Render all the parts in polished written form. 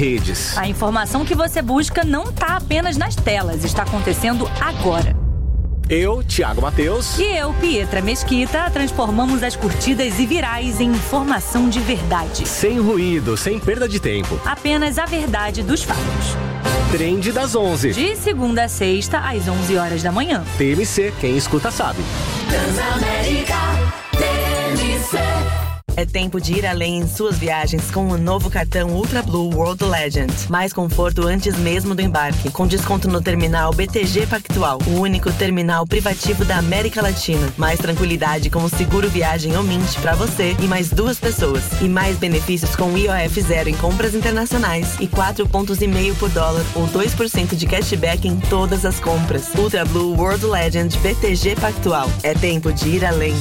redes. A informação que você busca não está apenas nas telas, está acontecendo agora. Eu, Thiago Matheus. E eu, Pietra Mesquita, transformamos as curtidas e virais em informação de verdade. Sem ruído, sem perda de tempo. Apenas a verdade dos fatos. Trend das 11. De segunda a sexta, às 11 horas da manhã. TMC, quem escuta sabe. Transamérica TMC. É tempo de ir além em suas viagens com o novo cartão Ultra Blue World Legend. Mais conforto antes mesmo do embarque, com desconto no terminal BTG Pactual, o único terminal privativo da América Latina. Mais tranquilidade com o seguro viagem ou Mint para você e mais 2 pessoas. E mais benefícios com IOF zero em compras internacionais e 4,5 pontos por dólar ou 2% de cashback em todas as compras. Ultra Blue World Legend BTG Pactual. É tempo de ir além.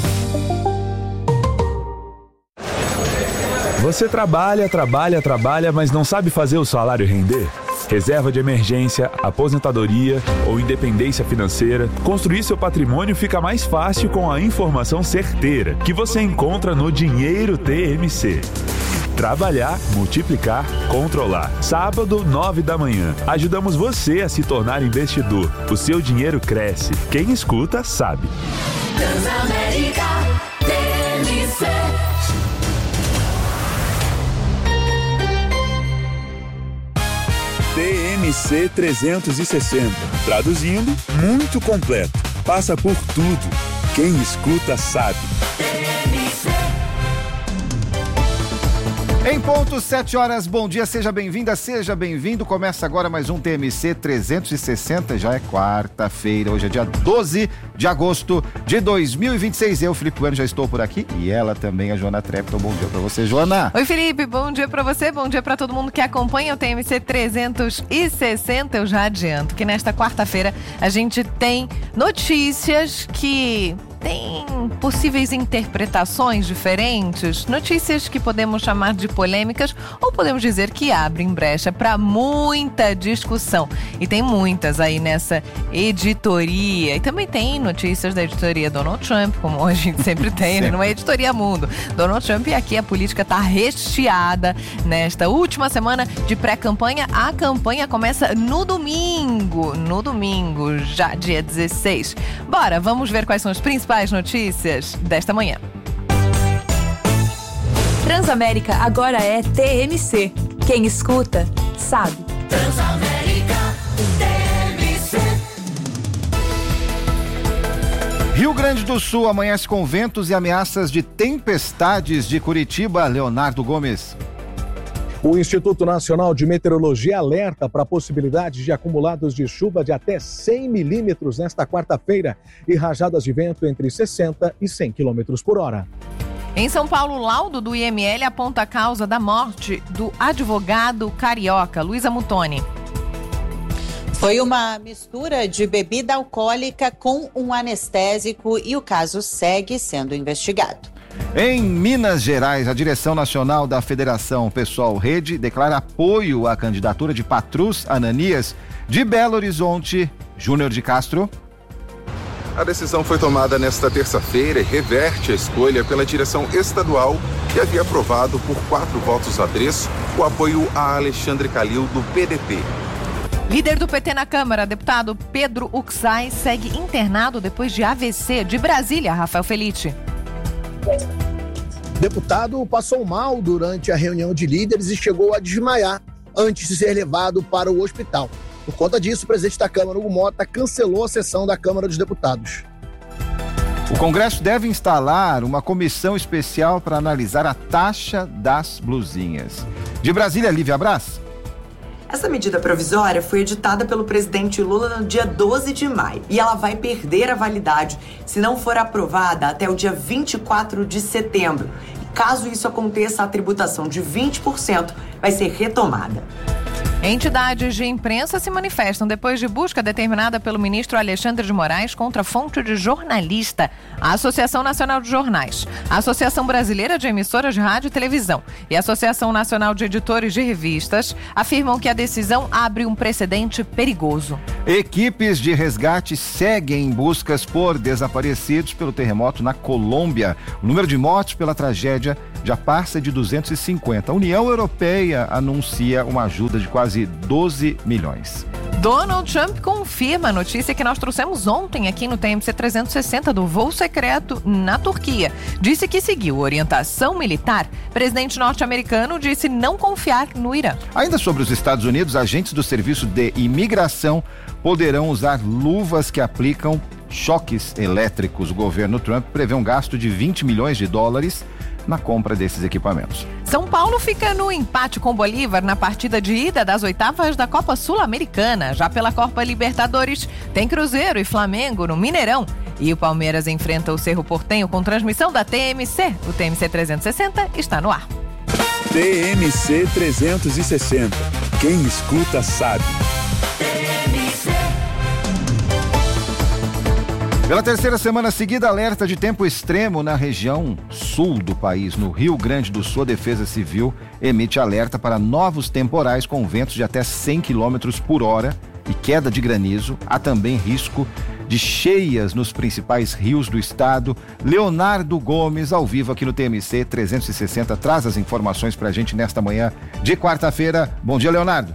Você trabalha, mas não sabe fazer o salário render? Reserva de emergência, aposentadoria ou independência financeira, construir seu patrimônio fica mais fácil com a informação certeira que você encontra no Dinheiro TMC. Trabalhar, multiplicar, controlar. Sábado, 9 da manhã. Ajudamos você a se tornar investidor. O seu dinheiro cresce. Quem escuta, sabe. Transamérica TMC. TMC 360. Traduzindo, muito completo. Passa por tudo. Quem escuta sabe. Em ponto, 7 horas, bom dia, seja bem-vinda, seja bem-vindo. Começa agora mais um TMC 360, já é quarta-feira, hoje é dia 12 de agosto de 2026. Eu, Felipe Bueno, já estou por aqui e ela também, a Joana Trepton. Bom dia pra você, Joana. Oi, Felipe, bom dia pra você, bom dia pra todo mundo que acompanha o TMC 360. Eu já adianto que nesta quarta-feira a gente tem notícias que tem possíveis interpretações diferentes, notícias que podemos chamar de polêmicas ou podemos dizer que abrem brecha para muita discussão. E tem muitas aí nessa editoria. E também tem notícias da editoria Donald Trump, como a gente sempre tem, né? Não é editoria Mundo. Donald Trump, e aqui a política está recheada nesta última semana de pré-campanha. A campanha começa no domingo, já dia 16. Bora, vamos ver quais são as principais notícias desta manhã. Transamérica agora é TMC. Quem escuta, sabe. Transamérica TMC. Rio Grande do Sul amanhece com ventos e ameaças de tempestades de Curitiba. Leonardo Gomes. O Instituto Nacional de Meteorologia alerta para a possibilidade de acumulados de chuva de até 100 milímetros nesta quarta-feira e rajadas de vento entre 60 e 100 quilômetros por hora. Em São Paulo, o laudo do IML aponta a causa da morte do advogado carioca, Luiz Amutoni. Foi uma mistura de bebida alcoólica com um anestésico e o caso segue sendo investigado. Em Minas Gerais, a direção nacional da Federação Pessoal Rede declara apoio à candidatura de Patrus Ananias. De Belo Horizonte, Júnior de Castro. A decisão foi tomada nesta terça-feira e reverte a escolha pela direção estadual, que havia aprovado por 4 votos a 3 o apoio a Alexandre Calil do PDT. Líder do PT na Câmara, deputado Pedro Uxay, segue internado depois de AVC. De Brasília, Rafael Felitti. Deputado passou mal durante a reunião de líderes e chegou a desmaiar antes de ser levado para o hospital. Por conta disso, o presidente da Câmara, Hugo Mota, cancelou a sessão da Câmara dos Deputados. O Congresso deve instalar uma comissão especial para analisar a taxa das blusinhas. De Brasília, Lívia Brás. Essa medida provisória foi editada pelo presidente Lula no dia 12 de maio e ela vai perder a validade se não for aprovada até o dia 24 de setembro. E caso isso aconteça, a tributação de 20% vai ser retomada. Entidades de imprensa se manifestam depois de busca determinada pelo ministro Alexandre de Moraes contra fonte de jornalista, a Associação Nacional de Jornais, a Associação Brasileira de Emissoras de Rádio e Televisão e a Associação Nacional de Editores de Revistas afirmam que a decisão abre um precedente perigoso. Equipes de resgate seguem buscas por desaparecidos pelo terremoto na Colômbia. O número de mortos pela tragédia já passa de 250. A União Europeia anuncia uma ajuda de quase 12 milhões. Donald Trump confirma a notícia que nós trouxemos ontem aqui no TMC 360 do voo secreto na Turquia. Disse que seguiu orientação militar. Presidente norte-americano disse não confiar no Irã. Ainda sobre os Estados Unidos, agentes do Serviço de Imigração poderão usar luvas que aplicam choques elétricos. O governo Trump prevê um gasto de 20 milhões de dólares na compra desses equipamentos. São Paulo fica no empate com Bolívar na partida de ida das oitavas da Copa Sul-Americana. Já pela Copa Libertadores, tem Cruzeiro e Flamengo no Mineirão. E o Palmeiras enfrenta o Cerro Porteño com transmissão da TMC. O TMC 360 está no ar. TMC 360. Quem escuta sabe. Pela terceira semana seguida, alerta de tempo extremo na região sul do país. No Rio Grande do Sul, a Defesa Civil emite alerta para novos temporais com ventos de até 100 km por hora e queda de granizo. Há também risco de cheias nos principais rios do estado. Leonardo Gomes, ao vivo aqui no TMC 360, traz as informações para a gente nesta manhã de quarta-feira. Bom dia, Leonardo.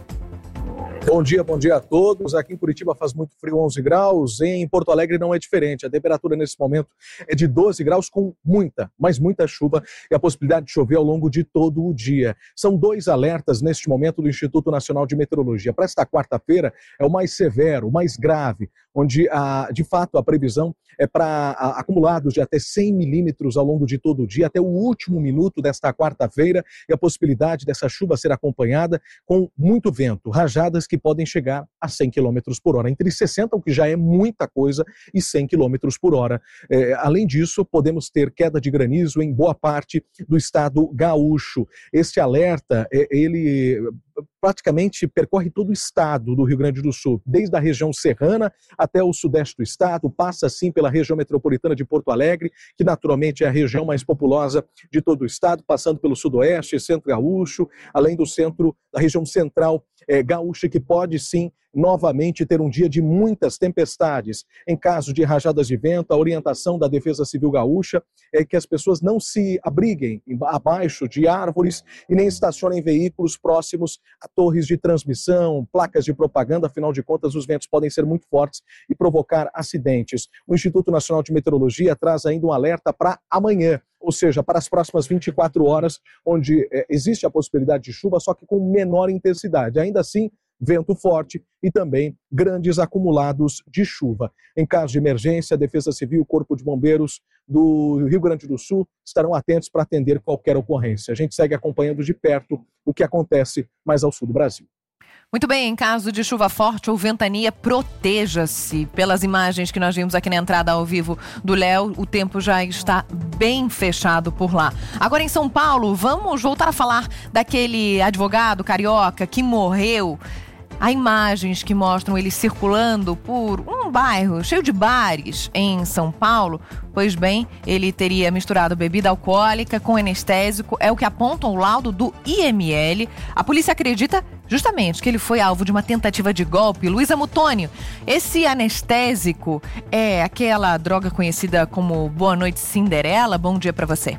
Bom dia a todos. Aqui em Curitiba faz muito frio, 11 graus. Em Porto Alegre não é diferente. A temperatura nesse momento é de 12 graus com muita chuva e a possibilidade de chover ao longo de todo o dia. São 2 alertas neste momento do Instituto Nacional de Meteorologia. Para esta quarta-feira é o mais severo, o mais grave, onde de fato a previsão é para acumulados de até 100 milímetros ao longo de todo o dia, até o último minuto desta quarta-feira, e a possibilidade dessa chuva ser acompanhada com muito vento, rajadas que podem chegar a 100 km por hora, entre 60, o que já é muita coisa, e 100 km por hora. Além disso, podemos ter queda de granizo em boa parte do estado gaúcho. Este alerta, ele praticamente percorre todo o estado do Rio Grande do Sul, desde a região serrana até o sudeste do estado, passa assim pela região metropolitana de Porto Alegre, que naturalmente é a região mais populosa de todo o estado, passando pelo sudoeste, centro gaúcho, além do centro, da região central gaúcha, que pode sim novamente ter um dia de muitas tempestades. Em caso de rajadas de vento, a orientação da Defesa Civil Gaúcha é que as pessoas não se abriguem abaixo de árvores e nem estacionem veículos próximos a torres de transmissão, placas de propaganda. Afinal de contas, os ventos podem ser muito fortes e provocar acidentes. O Instituto Nacional de Meteorologia traz ainda um alerta para amanhã, ou seja, para as próximas 24 horas, onde existe a possibilidade de chuva, só que com menor intensidade. Ainda assim, vento forte e também grandes acumulados de chuva. Em caso de emergência, a Defesa Civil e o Corpo de Bombeiros do Rio Grande do Sul estarão atentos para atender qualquer ocorrência. A gente segue acompanhando de perto o que acontece mais ao sul do Brasil. Muito bem, em caso de chuva forte ou ventania, proteja-se. Pelas imagens que nós vimos aqui na entrada ao vivo do Léo, o tempo já está bem fechado por lá. Agora em São Paulo, vamos voltar a falar daquele advogado carioca que morreu. Há imagens que mostram ele circulando por um bairro cheio de bares em São Paulo. Pois bem, ele teria misturado bebida alcoólica com anestésico, é o que aponta o laudo do IML. A polícia acredita justamente que ele foi alvo de uma tentativa de golpe. Luísa Mutônio, esse anestésico é aquela droga conhecida como Boa Noite Cinderela? Bom dia para você.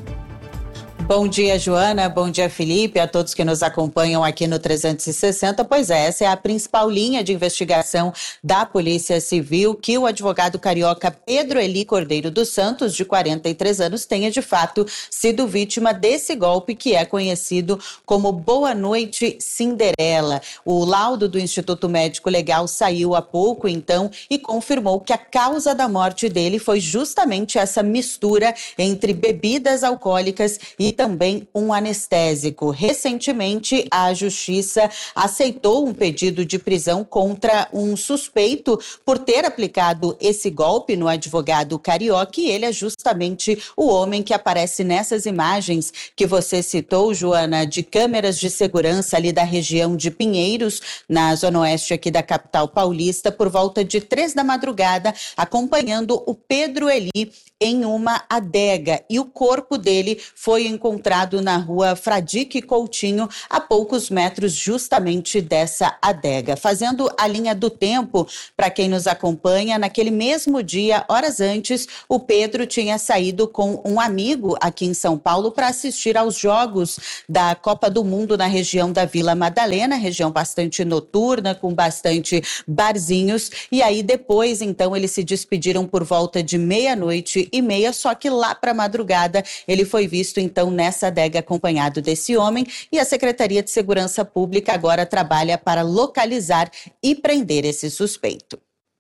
Bom dia, Joana. Bom dia, Felipe, a todos que nos acompanham aqui no 360. Pois é, essa é a principal linha de investigação da Polícia Civil, que o advogado carioca Pedro Eli Cordeiro dos Santos, de 43 anos, tenha de fato sido vítima desse golpe que é conhecido como Boa Noite Cinderela. O laudo do Instituto Médico Legal saiu há pouco, então, e confirmou que a causa da morte dele foi justamente essa mistura entre bebidas alcoólicas e também um anestésico. Recentemente, a Justiça aceitou um pedido de prisão contra um suspeito por ter aplicado esse golpe no advogado carioca, e ele é justamente o homem que aparece nessas imagens que você citou, Joana, de câmeras de segurança ali da região de Pinheiros, na zona oeste aqui da capital paulista, por volta de 3 da madrugada, acompanhando o Pedro Eli em uma adega e o corpo dele foi encontrado na rua Fradique Coutinho, a poucos metros justamente dessa adega. Fazendo a linha do tempo, para quem nos acompanha, naquele mesmo dia, horas antes, o Pedro tinha saído com um amigo aqui em São Paulo para assistir aos jogos da Copa do Mundo na região da Vila Madalena, região bastante noturna, com bastante barzinhos, e aí depois, então, eles se despediram por volta de 00:30, só que lá para madrugada ele foi visto, então, nessa adega acompanhado desse homem, e a Secretaria de Segurança Pública agora trabalha para localizar e prender esse suspeito.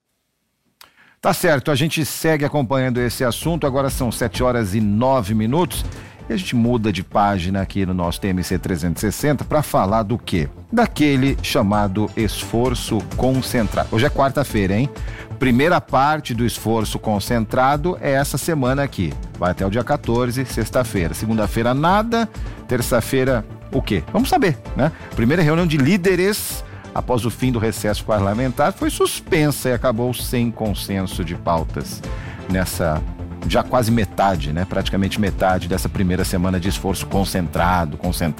Tá certo, a gente segue acompanhando esse assunto, agora são 7h09 e a gente muda de página aqui no nosso TMC 360 para falar do quê? Daquele chamado esforço concentrado. Hoje é quarta-feira, hein? Primeira parte do esforço concentrado é essa semana aqui, vai até o dia 14, sexta-feira. Segunda-feira nada, terça-feira o quê? Vamos saber, né? Primeira reunião de líderes após o fim do recesso parlamentar foi suspensa e acabou sem consenso de pautas nessa já quase metade, né? Praticamente metade dessa primeira semana de esforço concentrado.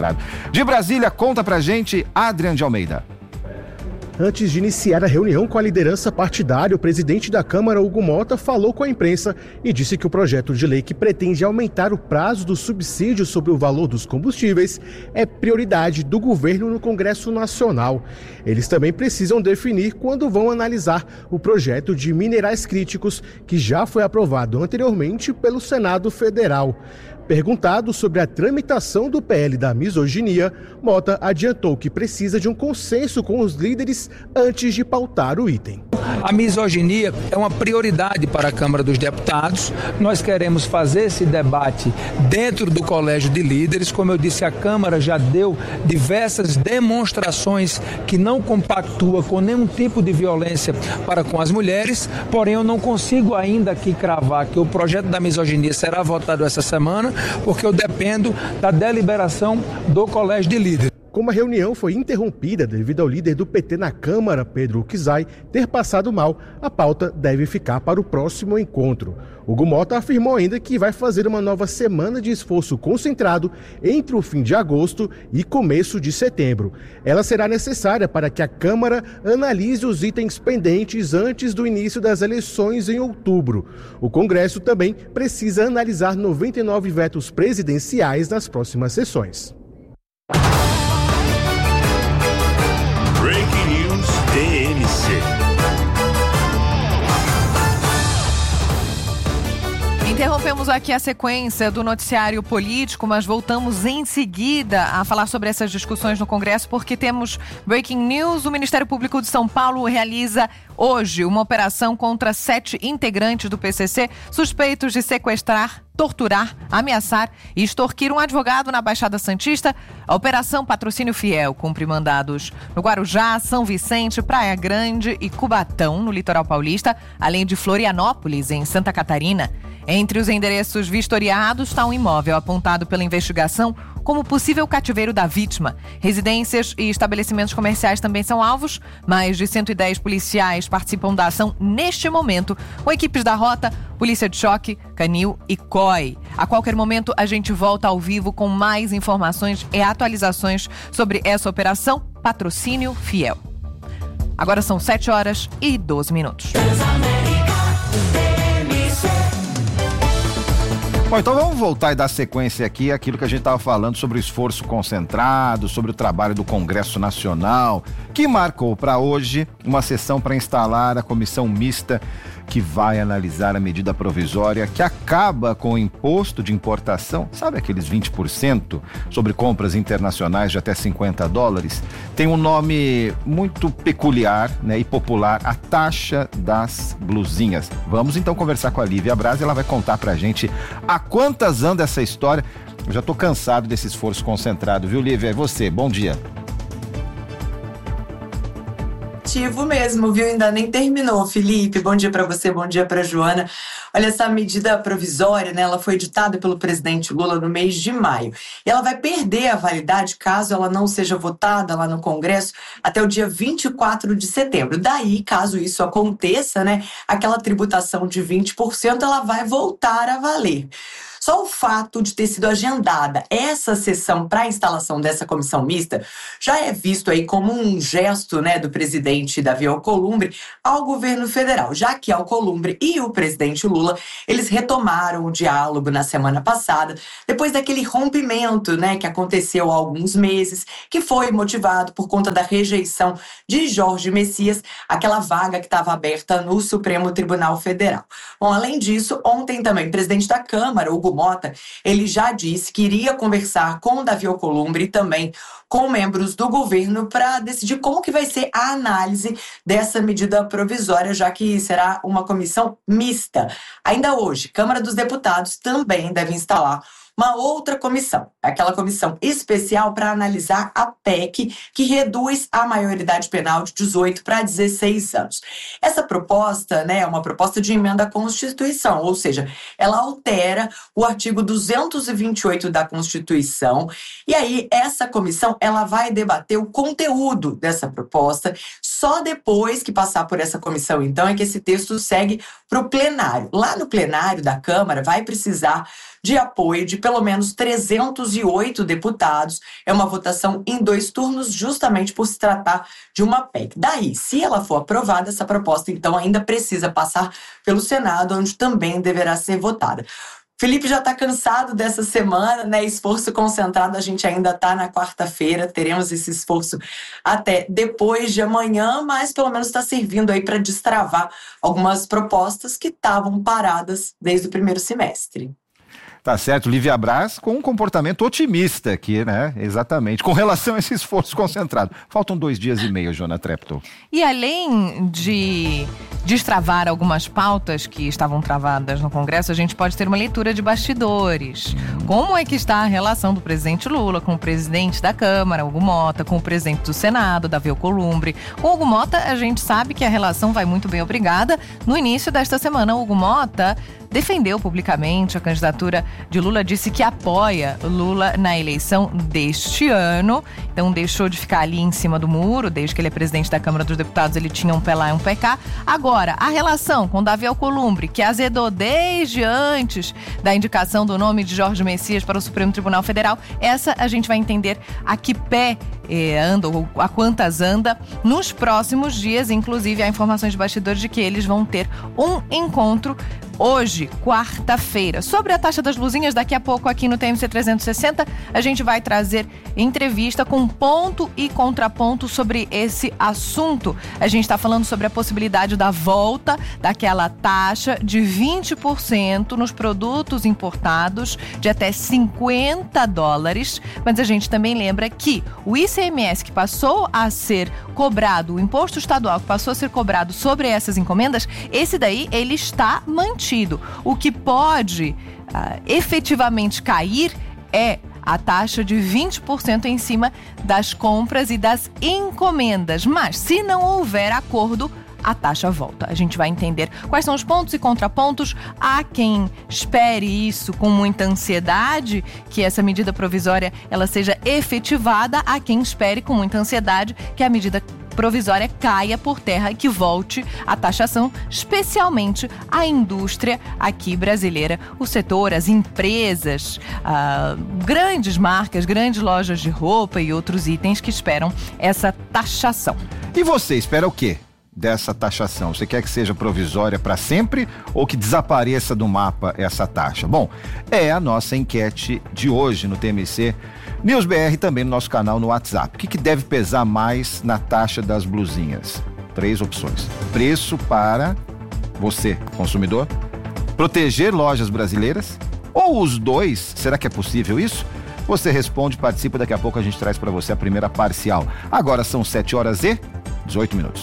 De Brasília, conta pra gente, Adrian de Almeida. Antes de iniciar a reunião com a liderança partidária, o presidente da Câmara, Hugo Mota, falou com a imprensa e disse que o projeto de lei que pretende aumentar o prazo do subsídio sobre o valor dos combustíveis é prioridade do governo no Congresso Nacional. Eles também precisam definir quando vão analisar o projeto de minerais críticos, que já foi aprovado anteriormente pelo Senado Federal. Perguntado sobre a tramitação do PL da misoginia, Mota adiantou que precisa de um consenso com os líderes antes de pautar o item. A misoginia é uma prioridade para a Câmara dos Deputados. Nós queremos fazer esse debate dentro do Colégio de Líderes. Como eu disse, a Câmara já deu diversas demonstrações que não compactua com nenhum tipo de violência para com as mulheres. Porém, eu não consigo ainda aqui cravar que o projeto da misoginia será votado essa semana, porque eu dependo da deliberação do Colégio de Líderes. Como a reunião foi interrompida devido ao líder do PT na Câmara, Pedro Uczai, ter passado mal, a pauta deve ficar para o próximo encontro. Hugo Mota afirmou ainda que vai fazer uma nova semana de esforço concentrado entre o fim de agosto e começo de setembro. Ela será necessária para que a Câmara analise os itens pendentes antes do início das eleições em outubro. O Congresso também precisa analisar 99 vetos presidenciais nas próximas sessões. Breaking News TMC. Interrompemos aqui a sequência do noticiário político, mas voltamos em seguida a falar sobre essas discussões no Congresso, porque temos Breaking News. O Ministério Público de São Paulo realiza hoje uma operação contra 7 integrantes do PCC suspeitos de sequestrar, torturar, ameaçar e extorquir um advogado na Baixada Santista. A Operação Patrocínio Fiel cumpre mandados no Guarujá, São Vicente, Praia Grande e Cubatão, no litoral paulista, além de Florianópolis, em Santa Catarina. Entre os endereços vistoriados está um imóvel apontado pela investigação como possível cativeiro da vítima. Residências e estabelecimentos comerciais também são alvos. Mais de 110 policiais participam da ação neste momento, com equipes da Rota, Polícia de Choque, Canil e COI. A qualquer momento a gente volta ao vivo com mais informações e atualizações sobre essa operação Patrocínio Fiel. Agora são 7h12. Bom, então vamos voltar e dar sequência aqui àquilo que a gente estava falando sobre o esforço concentrado, sobre o trabalho do Congresso Nacional, que marcou para hoje uma sessão para instalar a comissão mista que vai analisar a medida provisória que acaba com o imposto de importação, sabe aqueles 20% sobre compras internacionais de até $50? Tem um nome muito peculiar, né, e popular, a taxa das blusinhas. Vamos então conversar com a Lívia Braz, ela vai contar pra gente há quantas anda essa história. Eu já tô cansado desse esforço concentrado, viu, Lívia? É você, bom dia. Mesmo, viu? Ainda nem terminou, Felipe. Bom dia para você, bom dia para Joana. Olha, essa medida provisória, né, ela foi editada pelo presidente Lula no mês de maio. E ela vai perder a validade caso ela não seja votada lá no Congresso até o dia 24 de setembro. Daí, caso isso aconteça, né, aquela tributação de 20%, ela vai voltar a valer. Só o fato de ter sido agendada essa sessão para a instalação dessa comissão mista já é visto aí como um gesto, né, do presidente Davi Alcolumbre ao governo federal, já que Alcolumbre e o presidente Lula, eles retomaram o diálogo na semana passada, depois daquele rompimento, né, que aconteceu há alguns meses, que foi motivado por conta da rejeição de Jorge Messias, aquela vaga que estava aberta no Supremo Tribunal Federal. Bom, além disso, ontem também o presidente da Câmara, Hugo Mota, ele já disse que iria conversar com o Davi Alcolumbre e também com membros do governo para decidir como que vai ser a análise dessa medida provisória, já que será uma comissão mista. Ainda hoje, Câmara dos Deputados também deve instalar uma outra comissão, aquela comissão especial para analisar a PEC que reduz a maioridade penal de 18 para 16 anos. Essa proposta, né, é uma proposta de emenda à Constituição, ou seja, ela altera o artigo 228 da Constituição e aí essa comissão ela vai debater o conteúdo dessa proposta. Só depois que passar por essa comissão, então, é que esse texto segue para o plenário. Lá no plenário da Câmara vai precisar de apoio de pelo menos 308 deputados. É uma votação em 2 turnos, justamente por se tratar de uma PEC. Daí, se ela for aprovada, essa proposta, então, ainda precisa passar pelo Senado, onde também deverá ser votada. Felipe já está cansado dessa semana, né? Esforço concentrado, a gente ainda está na quarta-feira, teremos esse esforço até depois de amanhã, mas pelo menos está servindo aí para destravar algumas propostas que estavam paradas desde o primeiro semestre. Tá certo, Lívia Braz com um comportamento otimista aqui, né? Exatamente, com relação a esse esforço concentrado. Faltam 2 dias e meio, Joana Treptow. E além de destravar algumas pautas que estavam travadas no Congresso, a gente pode ter uma leitura de bastidores. Como é que está a relação do presidente Lula com o presidente da Câmara, Hugo Mota, com o presidente do Senado, Davi Alcolumbre. Com o Hugo Mota, a gente sabe que a relação vai muito bem, obrigada. No início desta semana, o Hugo Mota defendeu publicamente a candidatura de Lula, disse que apoia Lula na eleição deste ano, então deixou de ficar ali em cima do muro, desde que ele é presidente da Câmara dos Deputados, ele tinha um pé lá e um pé cá. Agora, a relação com Davi Alcolumbre, que azedou desde antes da indicação do nome de Jorge Messias para o Supremo Tribunal Federal, essa a gente vai entender a que pé anda, ou a quantas anda, nos próximos dias. Inclusive, há informações de bastidores de que eles vão ter um encontro hoje, quarta-feira. Sobre a taxa das luzinhas, daqui a pouco aqui no TMC 360, a gente vai trazer entrevista com ponto e contraponto sobre esse assunto. A gente está falando sobre a possibilidade da volta daquela taxa de 20% nos produtos importados de até $50, mas a gente também lembra que o ICMS que passou a ser cobrado, o imposto estadual que passou a ser cobrado sobre essas encomendas, esse daí ele está mantido. O que pode efetivamente cair é a taxa de 20% em cima das compras e das encomendas. Mas, se não houver acordo, a taxa volta. A gente vai entender quais são os pontos e contrapontos. Há quem espere isso com muita ansiedade, que essa medida provisória ela seja efetivada. Há quem espere com muita ansiedade que a medida provisória caia por terra e que volte a taxação, especialmente a indústria aqui brasileira, o setor, as empresas, grandes marcas, grandes lojas de roupa e outros itens que esperam essa taxação. E você espera o quê dessa taxação? Você quer que seja provisória para sempre ou que desapareça do mapa essa taxa? Bom, é a nossa enquete de hoje no TMC News BR, também no nosso canal no WhatsApp. O que deve pesar mais na taxa das blusinhas? 3 opções. Preço para você, consumidor, proteger lojas brasileiras ou os dois? Será que é possível isso? Você responde, participa, daqui a pouco a gente traz para você a primeira parcial. Agora são 7h18.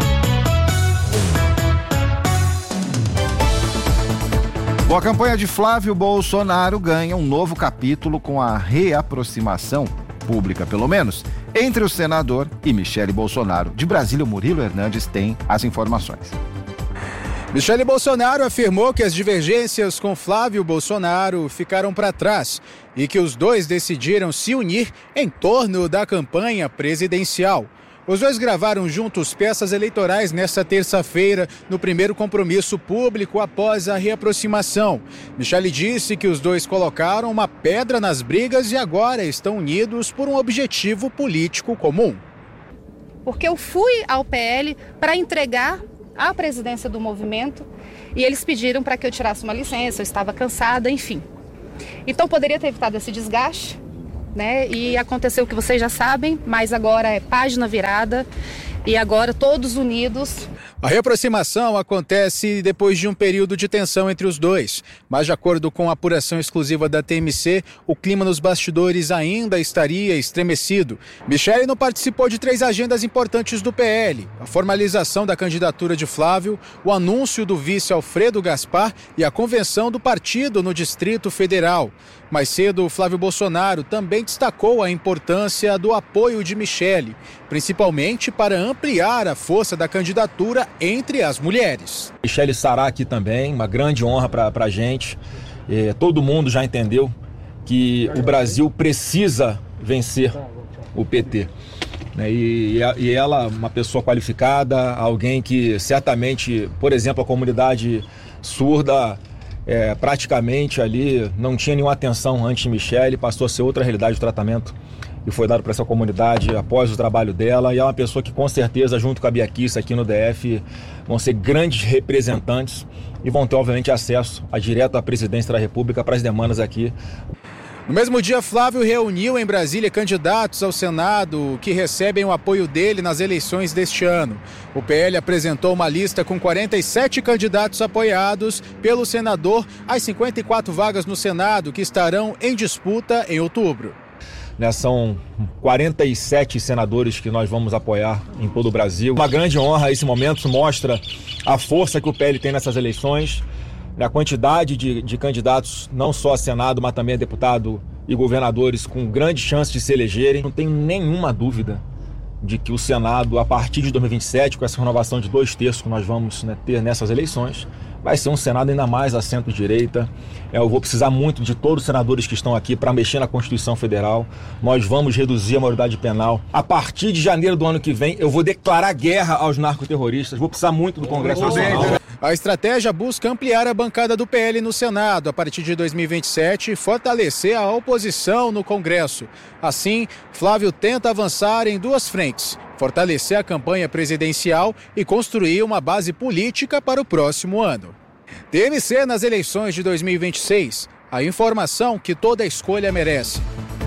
Bom, a campanha de Flávio Bolsonaro ganha um novo capítulo com a reaproximação pública, pelo menos, entre o senador e Michele Bolsonaro. De Brasília, o Murilo Hernandes tem as informações. Michele Bolsonaro afirmou que as divergências com Flávio Bolsonaro ficaram para trás e que os dois decidiram se unir em torno da campanha presidencial. Os dois gravaram juntos peças eleitorais nesta terça-feira, no primeiro compromisso público após a reaproximação. Michele disse que os dois colocaram uma pedra nas brigas e agora estão unidos por um objetivo político comum. Porque eu fui ao PL para entregar a presidência do movimento e eles pediram para que eu tirasse uma licença, eu estava cansada, enfim. Então poderia ter evitado esse desgaste, né? E aconteceu o que vocês já sabem, mas agora é página virada e agora todos unidos. A reaproximação acontece depois de um período de tensão entre os dois, mas de acordo com a apuração exclusiva da TMC, o clima nos bastidores ainda estaria estremecido. Michele não participou de 3 agendas importantes do PL: a formalização da candidatura de Flávio, o anúncio do vice Alfredo Gaspar e a convenção do partido no Distrito Federal. Mais cedo, Flávio Bolsonaro também destacou a importância do apoio de Michele, principalmente para ampliar a força da candidatura entre as mulheres. Michele estará aqui também, uma grande honra para a gente. Todo mundo já entendeu que o Brasil precisa vencer o PT. E ela, uma pessoa qualificada, alguém que certamente, por exemplo, a comunidade surda praticamente ali não tinha nenhuma atenção antes de Michele, passou a ser outra realidade de tratamento e foi dado para essa comunidade após o trabalho dela, e é uma pessoa que com certeza, junto com a Bia Kicis aqui no DF, vão ser grandes representantes e vão ter obviamente acesso direto à presidência da República para as demandas aqui. No mesmo dia, Flávio reuniu em Brasília candidatos ao Senado que recebem o apoio dele nas eleições deste ano. O PL apresentou uma lista com 47 candidatos apoiados pelo senador às 54 vagas no Senado que estarão em disputa em outubro. São 47 senadores que nós vamos apoiar em todo o Brasil. Uma grande honra esse momento, mostra a força que o PL tem nessas eleições. A quantidade de candidatos, não só a Senado, mas também a deputado e governadores com grande chance de se elegerem. Não tenho nenhuma dúvida de que o Senado, a partir de 2027, com essa renovação de 2/3 que nós vamos ter nessas eleições, vai ser um Senado ainda mais a centro-direita. Eu vou precisar muito de todos os senadores que estão aqui para mexer na Constituição Federal. Nós vamos reduzir a maioridade penal. A partir de janeiro do ano que vem, eu vou declarar guerra aos narcoterroristas. Vou precisar muito do Congresso Nacional. A estratégia busca ampliar a bancada do PL no Senado a partir de 2027 e fortalecer a oposição no Congresso. Assim, Flávio tenta avançar em 2 frentes: fortalecer a campanha presidencial e construir uma base política para o próximo ano. TMC nas eleições de 2026. A informação que toda escolha merece.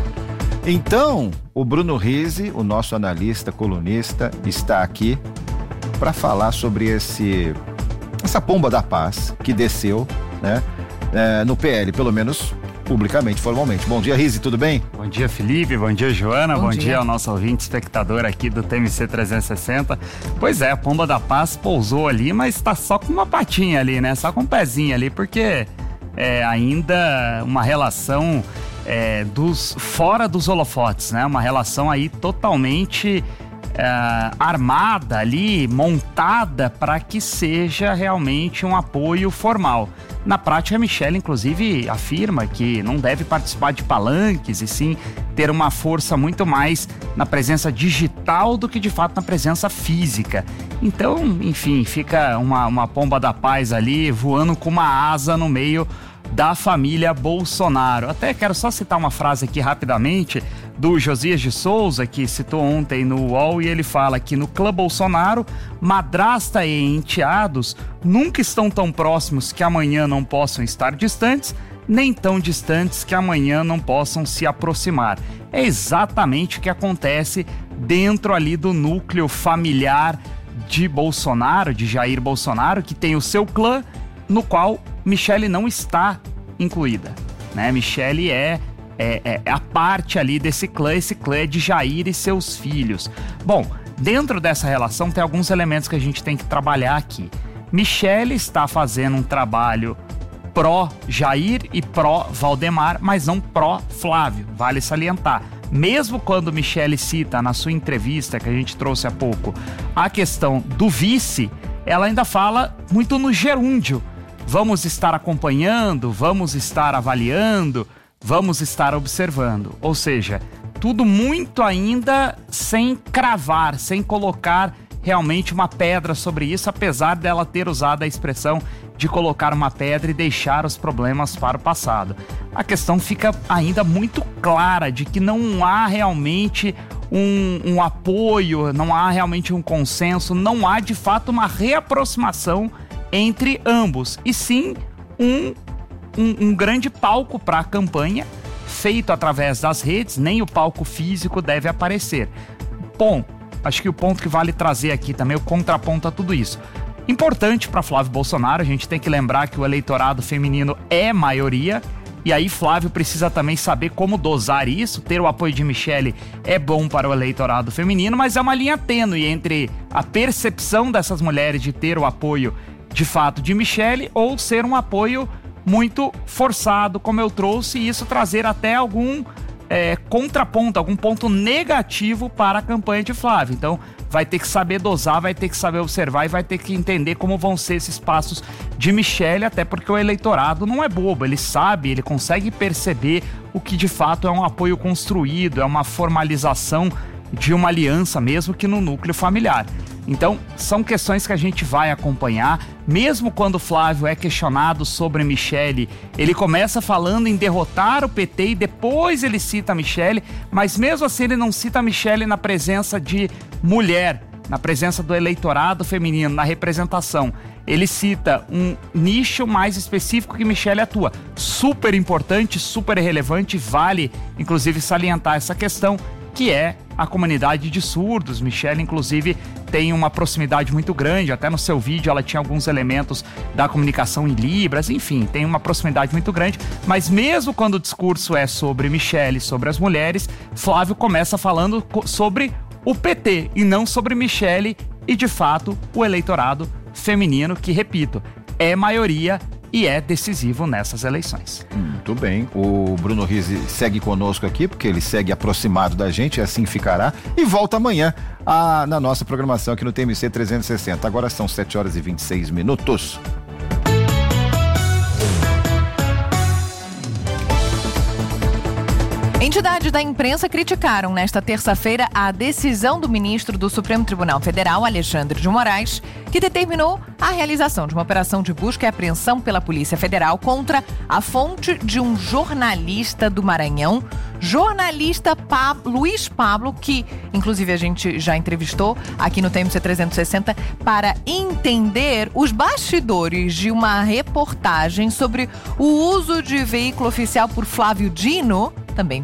Então, o Bruno Rizzi, o nosso analista, colunista, está aqui para falar sobre essa pomba da paz que desceu, né, no PL, pelo menos publicamente, formalmente. Bom dia, Rizzi, tudo bem? Bom dia, Felipe, bom dia, Joana, bom dia ao nosso ouvinte espectador aqui do TMC 360. Pois é, a pomba da paz pousou ali, mas está só com uma patinha ali, né, só com um pezinho ali, porque é ainda uma relação fora dos holofotes, né, uma relação aí totalmente armada ali, montada para que seja realmente um apoio formal. Na prática, a Michele, inclusive, afirma que não deve participar de palanques e sim ter uma força muito mais na presença digital do que de fato na presença física. Então, enfim, fica uma pomba da paz ali voando com uma asa no meio da família Bolsonaro. Até quero só citar uma frase aqui rapidamente do Josias de Souza, que citou ontem no UOL, e ele fala que no clã Bolsonaro, madrasta e enteados nunca estão tão próximos que amanhã não possam estar distantes, nem tão distantes que amanhã não possam se aproximar. É exatamente o que acontece dentro ali do núcleo familiar de Bolsonaro, de Jair Bolsonaro, que tem o seu clã, no qual Michele não está incluída, né? Michele é a parte ali desse clã, esse clã é de Jair e seus filhos. Bom, dentro dessa relação tem alguns elementos que a gente tem que trabalhar aqui. Michele está fazendo um trabalho pró-Jair e pró-Valdemar, mas não pró-Flávio, vale salientar. Mesmo quando Michele cita na sua entrevista que a gente trouxe há pouco a questão do vice, ela ainda fala muito no gerúndio. Vamos estar acompanhando, vamos estar avaliando, vamos estar observando. Ou seja, tudo muito ainda sem cravar, sem colocar realmente uma pedra sobre isso, apesar dela ter usado a expressão de colocar uma pedra e deixar os problemas para o passado. A questão fica ainda muito clara de que não há realmente um apoio, não há realmente um consenso, não há de fato uma reaproximação entre ambos, e sim um grande palco para a campanha, feito através das redes, nem o palco físico deve aparecer. Bom, acho que o ponto que vale trazer aqui também, o contraponto a tudo isso. Importante para Flávio Bolsonaro, a gente tem que lembrar que o eleitorado feminino é maioria, e aí Flávio precisa também saber como dosar isso. Ter o apoio de Michele é bom para o eleitorado feminino, mas é uma linha tênue entre a percepção dessas mulheres de ter o apoio de fato de Michele ou ser um apoio muito forçado, como eu trouxe, e isso trazer até algum contraponto, algum ponto negativo para a campanha de Flávio. Então vai ter que saber dosar, vai ter que saber observar e vai ter que entender como vão ser esses passos de Michele, até porque o eleitorado não é bobo, ele sabe, ele consegue perceber o que de fato é um apoio construído, é uma formalização de uma aliança mesmo que no núcleo familiar. Então, são questões que a gente vai acompanhar. Mesmo quando Flávio é questionado sobre Michele, ele começa falando em derrotar o PT e depois ele cita Michele, mas mesmo assim ele não cita Michele na presença de mulher, na presença do eleitorado feminino, na representação. Ele cita um nicho mais específico que Michele atua. Super importante, super relevante, vale inclusive salientar essa questão, que é a comunidade de surdos. Michele, inclusive, tem uma proximidade muito grande, até no seu vídeo ela tinha alguns elementos da comunicação em Libras, enfim, tem uma proximidade muito grande, mas mesmo quando o discurso é sobre Michele, sobre as mulheres, Flávio começa falando sobre o PT e não sobre Michele e, de fato, o eleitorado feminino, que, repito, é maioria e é decisivo nessas eleições. Muito bem, o Bruno Rizzi segue conosco aqui, porque ele segue aproximado da gente, e assim ficará, e volta amanhã na nossa programação aqui no TMC 360. Agora são 7h26. Entidades da imprensa criticaram nesta terça-feira a decisão do ministro do Supremo Tribunal Federal, Alexandre de Moraes, que determinou a realização de uma operação de busca e apreensão pela Polícia Federal contra a fonte de um jornalista do Maranhão, jornalista Luiz Pablo, que inclusive a gente já entrevistou aqui no TMC 360 para entender os bastidores de uma reportagem sobre o uso de veículo oficial por Flávio Dino, também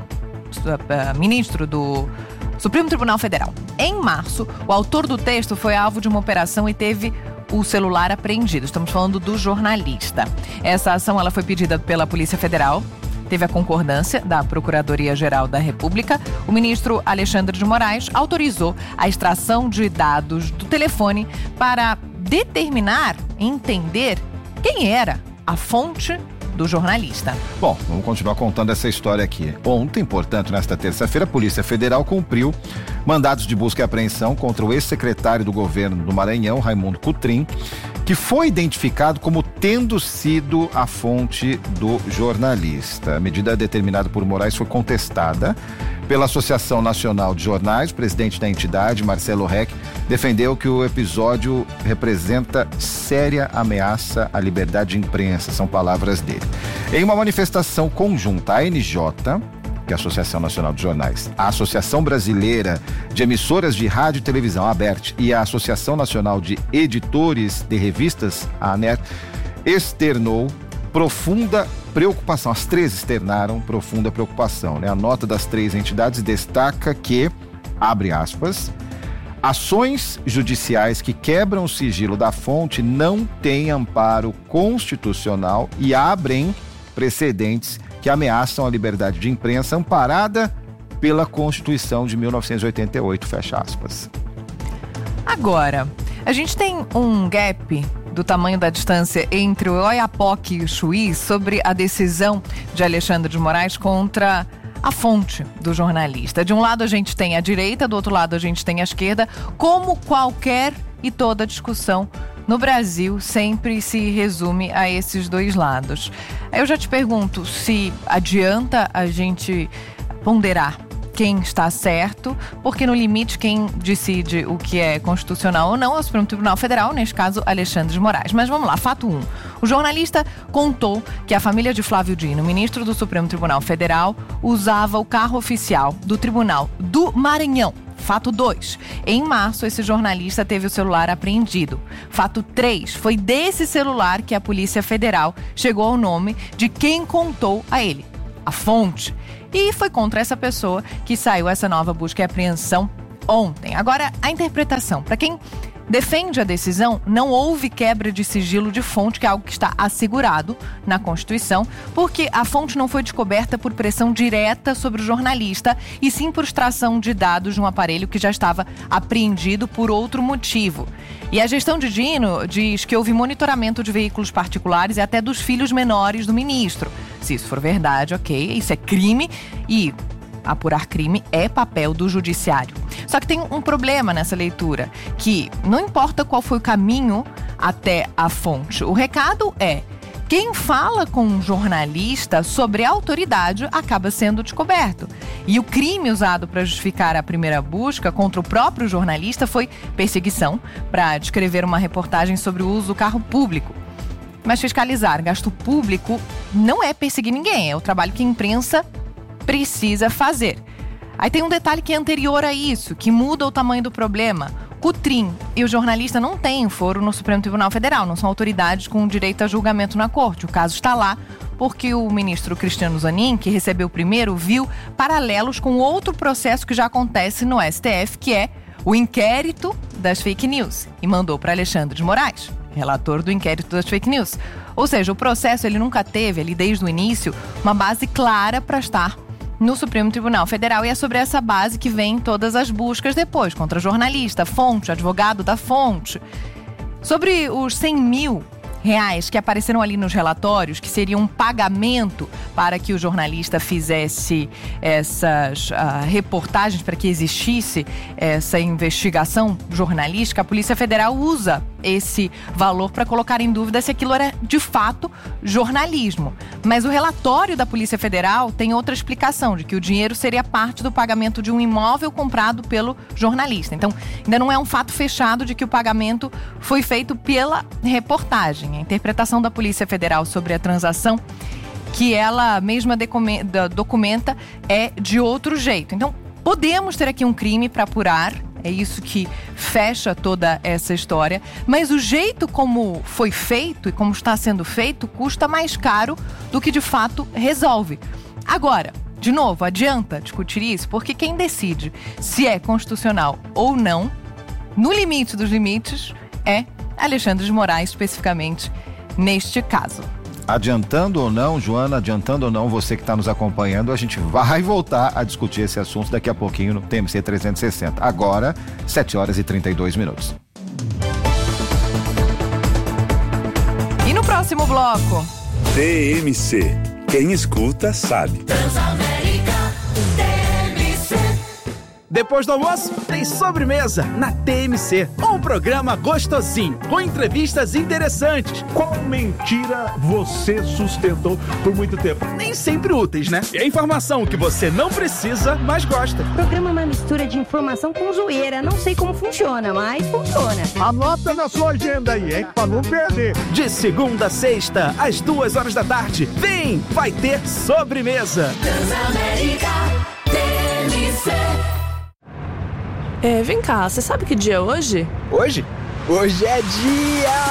ministro do Supremo Tribunal Federal. Em março, o autor do texto foi alvo de uma operação e teve o celular apreendido. Estamos falando do jornalista. Essa ação ela foi pedida pela Polícia Federal, teve a concordância da Procuradoria-Geral da República. O ministro Alexandre de Moraes autorizou a extração de dados do telefone para determinar, entender quem era a fonte do jornalista. Bom, vamos continuar contando essa história aqui. Ontem, portanto, nesta terça-feira, a Polícia Federal cumpriu mandados de busca e apreensão contra o ex-secretário do governo do Maranhão, Raimundo Cotrim, que foi identificado como tendo sido a fonte do jornalista. A medida determinada por Moraes foi contestada pela Associação Nacional de Jornais. O presidente da entidade, Marcelo Reck, defendeu que o episódio representa séria ameaça à liberdade de imprensa, são palavras dele. Em uma manifestação conjunta, a ANJ, que é a Associação Nacional de Jornais, a Associação Brasileira de Emissoras de Rádio e Televisão, a ABERT, e a Associação Nacional de Editores de Revistas, a ANER, externou profunda preocupação. As três externaram profunda preocupação, né? A nota das três entidades destaca que, abre aspas, ações judiciais que quebram o sigilo da fonte não têm amparo constitucional e abrem precedentes que ameaçam a liberdade de imprensa amparada pela Constituição de 1988, fecha aspas. Agora, a gente tem um gap do tamanho da distância entre o Oiapoque e o Chuí sobre a decisão de Alexandre de Moraes contra a fonte do jornalista. De um lado a gente tem a direita, do outro lado a gente tem a esquerda, como qualquer e toda discussão no Brasil sempre se resume a esses dois lados. Aí eu já te pergunto se adianta a gente ponderar quem está certo, porque no limite quem decide o que é constitucional ou não é o Supremo Tribunal Federal, neste caso Alexandre de Moraes. Mas vamos lá, fato 1. O jornalista contou que a família de Flávio Dino, ministro do Supremo Tribunal Federal, usava o carro oficial do Tribunal do Maranhão. Fato 2. Em março, esse jornalista teve o celular apreendido. Fato 3. Foi desse celular que a Polícia Federal chegou ao nome de quem contou a ele, a fonte. E foi contra essa pessoa que saiu essa nova busca e apreensão ontem. Agora, a interpretação. Para quem defende a decisão, não houve quebra de sigilo de fonte, que é algo que está assegurado na Constituição, porque a fonte não foi descoberta por pressão direta sobre o jornalista, e sim por extração de dados de um aparelho que já estava apreendido por outro motivo. E a gestão de Dino diz que houve monitoramento de veículos particulares e até dos filhos menores do ministro. Se isso for verdade, ok, isso é crime e apurar crime é papel do judiciário. Só que tem um problema nessa leitura, que não importa qual foi o caminho até a fonte. O recado é: quem fala com um jornalista sobre a autoridade acaba sendo descoberto. E o crime usado para justificar a primeira busca contra o próprio jornalista foi perseguição para descrever uma reportagem sobre o uso do carro público. Mas fiscalizar gasto público não é perseguir ninguém, é o trabalho que a imprensa precisa fazer. Aí tem um detalhe que é anterior a isso, que muda o tamanho do problema. Cutrim e o jornalista não têm foro no Supremo Tribunal Federal, não são autoridades com direito a julgamento na corte. O caso está lá porque o ministro Cristiano Zanin, que recebeu primeiro, viu paralelos com outro processo que já acontece no STF, que é o inquérito das fake news, e mandou para Alexandre de Moraes, relator do inquérito das fake news. Ou seja, o processo ele nunca teve, ali desde o início, uma base clara para estar no Supremo Tribunal Federal, e é sobre essa base que vem todas as buscas depois, contra jornalista, fonte, advogado da fonte. Sobre os R$100 mil que apareceram ali nos relatórios, que seria um pagamento para que o jornalista fizesse essas reportagens, para que existisse essa investigação jornalística, a Polícia Federal usa esse valor para colocar em dúvida se aquilo era de fato jornalismo. Mas o relatório da Polícia Federal tem outra explicação, de que o dinheiro seria parte do pagamento de um imóvel comprado pelo jornalista. Então, ainda não é um fato fechado de que o pagamento foi feito pela reportagem. A interpretação da Polícia Federal sobre a transação, que ela mesma documenta, é de outro jeito. Então, podemos ter aqui um crime para apurar, é isso que fecha toda essa história, mas o jeito como foi feito e como está sendo feito custa mais caro do que de fato resolve. Agora, de novo, adianta discutir isso, porque quem decide se é constitucional ou não, no limite dos limites, é Alexandre de Moraes, especificamente neste caso. Adiantando ou não, Joana, adiantando ou não, você que está nos acompanhando, a gente vai voltar a discutir esse assunto daqui a pouquinho no TMC 360. Agora, 7h32. E no próximo bloco? TMC. Quem escuta sabe. Depois do almoço, tem sobremesa na TMC. Um programa gostosinho, com entrevistas interessantes. Qual mentira você sustentou por muito tempo? Nem sempre úteis, né? E a informação que você não precisa, mas gosta. O programa é uma mistura de informação com zoeira. Não sei como funciona, mas funciona. Anota na sua agenda aí, hein? Pra não perder. De segunda a sexta, às 2h da tarde. Vem, vai ter sobremesa. Transamérica TMC. Vem cá, você sabe que dia é hoje? Hoje? Hoje é dia